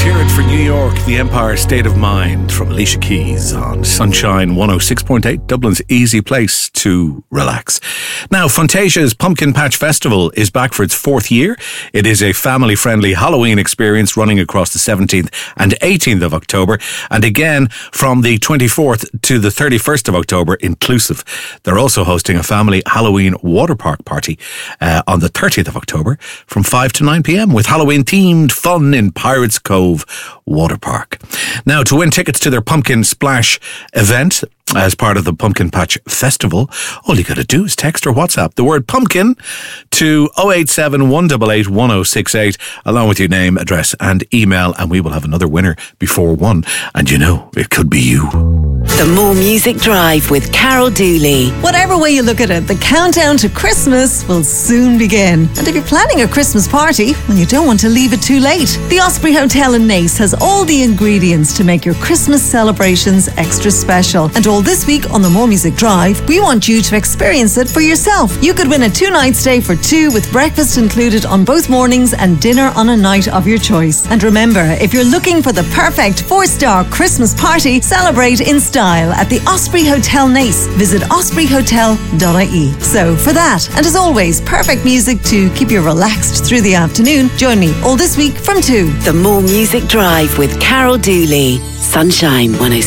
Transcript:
hear it for New York, the Empire State of Mind from Alicia Keys on Sunshine 106.8, Dublin's easy place to relax. Now, Fantasia's Pumpkin Patch Festival is back for its fourth year. It is a family-friendly Halloween experience running across the 17th and 18th of October, and again from the 24th to the 31st of October inclusive. They're also hosting a family Halloween water park party on the 30th of October from 5 to 9 p.m. with Halloween-themed fun in Pirates Cove Water Park. Now, to win tickets to their Pumpkin Splash event as part of the Pumpkin Patch Festival, all you got to do is text or WhatsApp the word pumpkin to 087 188 1068 along with your name, address and email, and we will have another winner before 1. And you know, it could be you. The More Music Drive with Carol Dooley. Whatever way you look at it, the countdown to Christmas will soon begin. And if you're planning a Christmas party, well, you don't want to leave it too late. The Osprey Hotel in Naas has all the ingredients to make your Christmas celebrations extra special. And all this week on the More Music Drive, we want you to experience it for yourself. You could win a 2-night stay for 2 with breakfast included on both mornings and dinner on a night of your choice. And remember, if you're looking for the perfect 4-star Christmas party, celebrate in style at the Osprey Hotel Naas. Visit ospreyhotel.ie. So for that, and as always, perfect music to keep you relaxed through the afternoon, join me all this week from 2. The More Music Drive with Carol Dooley. Sunshine 106.